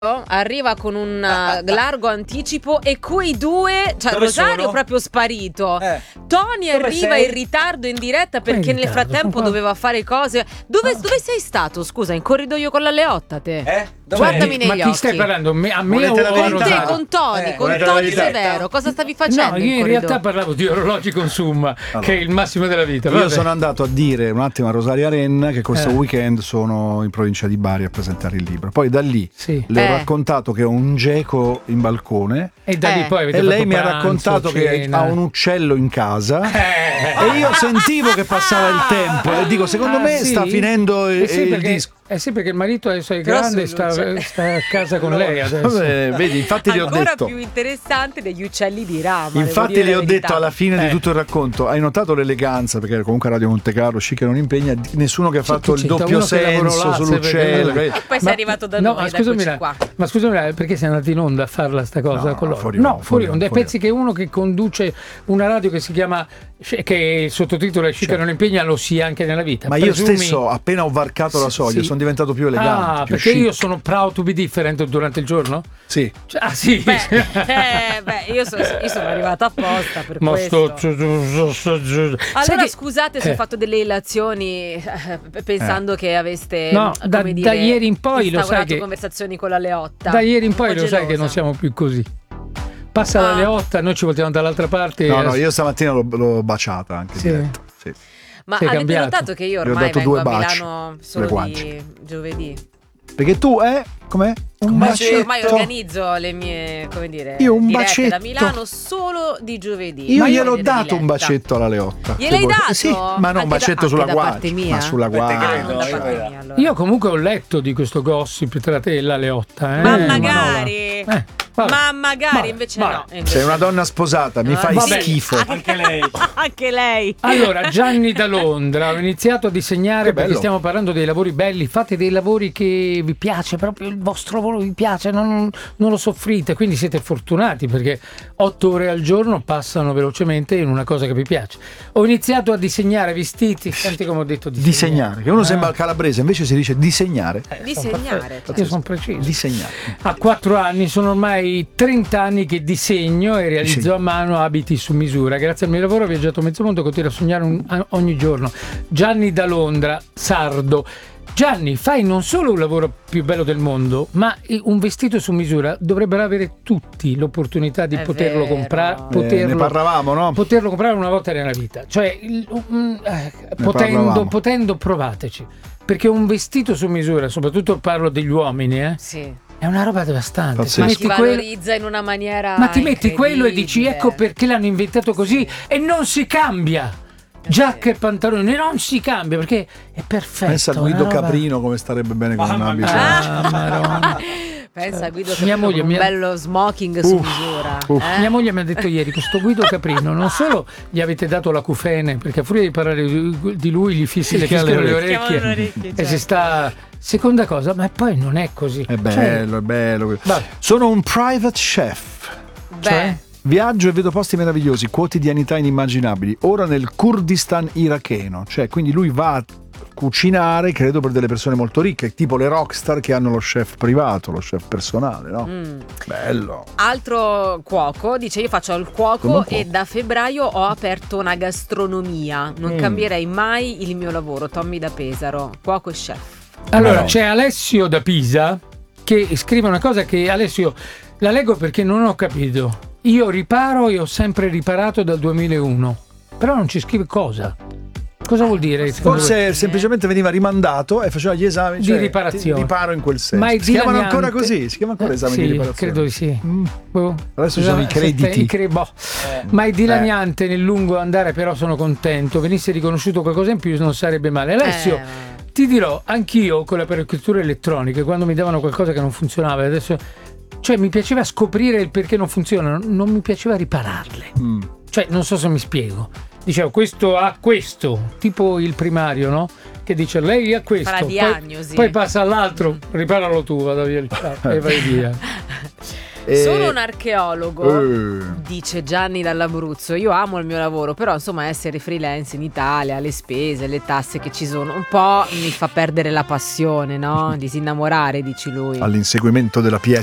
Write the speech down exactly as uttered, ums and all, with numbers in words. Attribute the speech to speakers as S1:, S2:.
S1: arriva con un uh, largo anticipo e quei due, cioè
S2: Dove
S1: Rosario
S2: sono?
S1: è proprio sparito.
S2: Eh.
S1: Tony
S2: Dove
S1: arriva
S2: sei?
S1: in ritardo in diretta perché
S3: in
S1: nel
S3: ritardo?
S1: frattempo
S3: Sono qua.
S1: doveva fare cose. Dove, dove sei stato? Scusa, in corridoio con la Leotta te?
S2: Eh? Dove
S1: Guardami
S2: eri?
S1: negli
S3: Ma chi
S1: occhi.
S3: stai parlando? Me- a me
S2: Volete
S3: o
S2: la
S3: a
S2: verità?
S1: Con te,
S3: Rosario?
S1: con Tony,
S2: Eh,
S1: con
S2: volete
S1: Tony
S2: la verità?
S1: Severo. Cosa stavi facendo?
S3: No,
S1: in
S3: io in
S1: corridoio?
S3: realtà parlavo di orologi Consum, che è il massimo della vita.
S4: Io
S3: Vabbè.
S4: sono andato a dire un attimo a Rosaria Renna che questo
S3: Eh.
S4: weekend sono in provincia di Bari a presentare il libro. Poi da lì
S3: Sì.
S4: le ho
S1: Eh.
S4: raccontato che ho un geco in balcone
S3: E da lì
S1: Eh.
S3: poi avete
S4: e lei
S3: fatto
S4: mi ha
S3: pranzo,
S4: raccontato che
S3: cena.
S4: ha un uccello in casa.
S3: Eh.
S4: E io sentivo che passava il tempo e dico secondo
S3: Ah,
S4: me
S3: sì?
S4: sta finendo il,
S3: Eh sì,
S4: il
S3: perché,
S4: disco.
S3: eh sì, perché il marito adesso è
S1: Però
S3: grande e sta,
S1: sull'uccello.
S3: sta a casa con lei adesso.
S4: Vabbè, vedi, infatti gli ho
S1: Ancora
S4: detto
S1: più interessante degli uccelli di Rama. devo
S4: Infatti
S1: dire
S4: le
S1: la
S4: ho
S1: verità.
S4: detto alla fine
S3: Eh.
S4: di tutto il racconto, hai notato l'eleganza, perché comunque Radio Monte Carlo, chic e non impegna, nessuno che ha fatto il
S3: C'è
S4: doppio
S3: uno che lavora
S4: senso
S3: là,
S4: sull'uccello.
S3: perché-
S1: E poi sei arrivato da
S3: no,
S1: noi,
S3: ma
S1: ed
S3: scusami,
S1: eccoci
S3: là,
S1: qua.
S3: ma scusami, là, perché sei andato in onda a farla sta cosa
S4: No,
S3: con loro?
S4: fuori
S3: no,
S4: onda,
S3: fuori
S4: fuori
S3: onda.
S4: onda,
S3: E
S4: fuori
S3: pensi che uno che conduce una radio che si chiama, che il sottotitolo è Chic e non impegna, lo sia anche nella vita?
S4: Ma io
S3: Presumi-
S4: stesso, appena ho varcato la soglia,
S3: Sì.
S4: sono diventato più elegante.
S3: Ah,
S4: più
S3: perché
S4: chic.
S3: io sono proud to be different durante il giorno?
S4: Sì.
S3: Cioè, ah sì.
S1: Beh, eh, beh, io, so- io sono arrivata apposta per
S3: Ma
S1: questo.
S3: sto, sto, sto, sto- Sai
S1: Allora
S3: che-
S1: scusate se ho
S3: eh.
S1: fatto delle ilazioni eh, pensando che aveste
S3: No,
S1: come
S3: da-
S1: dire,
S3: da ieri in poi lo sai
S1: instaurato
S3: che-
S1: conversazioni con la Leotta.
S3: Da ieri in
S1: Un po'
S3: poi lo sai che
S1: gelosa.
S3: non siamo più così. Passa la
S1: Ah.
S3: Leotta, noi ci voltiamo dall'altra parte.
S4: No, no, io stamattina l'ho, l'ho baciata anche
S3: Sì.
S4: in diretta. Sì.
S1: Ma
S3: Sei
S1: avete
S3: cambiato.
S1: notato che io
S4: Gli ho
S1: ormai
S4: dato
S1: vengo
S4: due
S1: a
S4: baci
S1: Milano
S4: sulle
S1: solo
S4: guance.
S1: di giovedì?
S4: Perché tu, eh? Com'è? Un
S1: Perché
S4: bacetto.
S1: ormai organizzo le mie, come dire,
S4: Io un
S1: dirette da
S4: bacetto.
S1: Milano solo di giovedì.
S4: Io
S1: Poi
S4: gliel'ho
S1: vedete
S4: dato un
S1: diretta.
S4: bacetto alla Leotta.
S1: Gliel'hai
S4: Se vuoi.
S1: dato?
S4: Sì, ma non
S1: Anche
S4: un
S1: da-
S4: bacetto
S1: anche
S4: sulla
S1: da
S4: guancia,
S1: parte mia?
S4: ma sulla
S2: Beh, te
S4: guancia.
S1: Ah,
S2: credo,
S1: non da
S2: eh,
S1: parte
S2: guarda.
S1: mia, allora.
S3: Io comunque ho letto di questo gossip tra te e la Leotta. Eh,
S1: Ma
S3: Manola.
S1: magari,
S3: Eh, vabbè.
S1: ma magari
S3: Vabbè,
S1: invece
S3: vabbè.
S1: no. invece
S4: Sei una
S1: no.
S4: donna sposata, mi
S1: Ah,
S4: fai
S3: vabbè.
S4: schifo.
S2: Anche lei.
S1: Anche lei.
S3: Allora, Gianni da Londra, ho iniziato a disegnare
S4: Che
S3: perché
S4: bello.
S3: stiamo parlando dei lavori belli, fate dei lavori che vi piace, proprio il vostro lavoro vi piace, non, non lo soffrite, quindi siete fortunati perché otto ore al giorno passano velocemente in una cosa che vi piace. Ho iniziato a disegnare vestiti, senti come ho detto disegnare.
S4: Disegnare, che uno
S3: Ah.
S4: sembra il calabrese, invece si dice disegnare.
S1: Disegnare.
S3: Io sono preciso.
S4: Disegnare.
S3: A quattro anni, sono ormai trenta anni che disegno e realizzo
S4: Sì.
S3: a mano abiti su misura. Grazie al mio lavoro ho viaggiato mezzo mondo e continuo a sognare un- a- ogni giorno. Gianni da Londra, sardo. Gianni, fai non solo un lavoro più bello del mondo, ma un vestito su misura. Dovrebbero avere tutti l'opportunità di
S1: È
S3: poterlo
S1: vero.
S3: comprare,
S4: Eh,
S3: poterlo,
S4: ne parlavamo, no?
S3: poterlo comprare una volta nella vita. Cioè, il- un- eh, potendo,
S4: parlavamo.
S3: potendo, provateci. Perché un vestito su misura, soprattutto parlo degli uomini, eh,
S1: Sì.
S3: è una roba devastante.
S4: Pazzesco.
S1: Ma
S3: Ti
S1: ti
S3: metti quello-
S1: valorizza in una maniera
S3: ma ti metti quello e dici
S1: incredibile.
S3: ecco perché l'hanno inventato così e non si cambia. Giacca e pantaloni non si cambia perché è perfetto.
S4: Pensa a
S3: una
S4: Guido
S3: roba-
S4: Caprino come starebbe bene con un
S2: Mamma
S4: abito.
S3: Ah, Madonna.
S1: Pensa a Guido
S3: Mia
S1: Caprino
S3: moglie
S1: con
S3: mi
S1: un
S3: ha-
S1: bello smoking su
S4: Uff,
S1: misura.
S4: uff.
S1: eh?
S3: Mia moglie mi ha detto ieri questo Guido Caprino non solo gli avete dato l'acufene perché a furia di parlare di di lui gli fissi le
S4: Fischiano
S3: fischiano le
S4: le
S1: Chiamano le
S3: orecchie
S1: orecchie,
S3: e
S1: certo.
S3: si sta seconda cosa ma poi non è così.
S4: È
S3: Cioè,
S4: bello, è bello.
S3: Vabbè.
S4: Sono un private chef.
S1: Beh,
S3: cioè?
S4: Viaggio e vedo posti meravigliosi, quotidianità inimmaginabili. Ora nel Kurdistan iracheno, cioè quindi lui va a cucinare, credo per delle persone molto ricche, tipo le rockstar che hanno lo chef privato, lo chef personale, no?
S1: mm.
S4: Bello.
S1: altro cuoco dice io faccio il
S4: Come
S1: cuoco
S4: un
S1: e
S4: cuoco.
S1: da febbraio ho aperto una gastronomia. Non
S4: Mm.
S1: cambierei mai il mio lavoro. Tommy da Pesaro, cuoco e chef.
S3: Allora
S4: No.
S3: c'è Alessio da Pisa che scrive una cosa che Alessio la leggo perché non ho capito. Io riparo e ho sempre riparato dal duemilauno. Però non ci scrive cosa. Cosa vuol dire? secondo voi?
S4: Forse semplicemente veniva rimandato e faceva gli esami
S3: Di
S4: cioè,
S3: riparazione.
S4: ti riparo in quel senso.
S3: Ma è
S4: si chiamano
S3: dilaniante.
S4: ancora così? Si chiama ancora
S3: Eh,
S4: esami
S3: sì,
S4: di riparazione?
S3: credo di sì.
S4: Mm.
S3: Boh.
S4: Adesso ci sono i
S3: Sette-
S4: crediti.
S3: i cre- boh. Ma è dilaniante nel lungo andare, però sono contento. Venisse riconosciuto qualcosa in più non sarebbe male. Alessio,
S1: Eh,
S3: ti dirò, anch'io con le apparecchiature elettroniche, quando mi davano qualcosa che non funzionava, adesso, cioè mi piaceva scoprire il perché non funzionano, non mi piaceva ripararle.
S4: Mm.
S3: Cioè, non so se mi spiego. Dicevo, questo ha questo, tipo il primario, no? Che dice lei ha questo.
S1: Fa la
S3: poi-
S1: diagnosi.
S3: Poi, passa all'altro, riparalo tu, vado via il chat e vai via.
S4: E-
S1: Sono un archeologo,
S4: Eh.
S1: dice Gianni dall'Abruzzo. Io amo il mio lavoro, però insomma essere freelance in Italia, le spese, le tasse che ci sono, un po' mi fa perdere la passione, no? Di si innamorare, dici lui.
S4: All'inseguimento della pietra